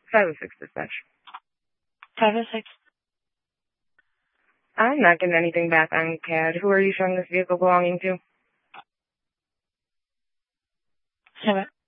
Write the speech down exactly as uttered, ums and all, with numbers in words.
five oh six dispatch. five oh six. I'm not getting anything back on C A D. Who are you showing this vehicle belonging to? Seven.